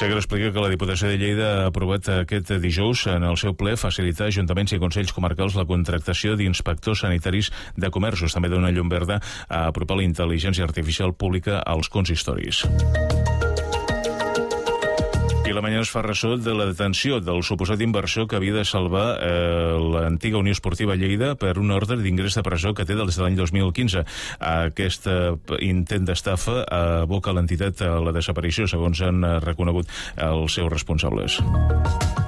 Segre explica que la Diputació de Lleida ha aprovat aquest dijous en el seu ple facilitar a ajuntaments i consells comarcals la contractació d'inspectors sanitaris de comerços. També dona llum verda a apropar la intel·ligència artificial pública als consistoris. I la Mañana es fa ressò de la detenció del suposat inversor que havia de salvar l'antiga Unió Esportiva Lleida per un ordre d'ingrés de presó que té des de l'any 2015. Aquest intent d'estafa aboca l'entitat a la desaparició, segons han reconegut els seus responsables.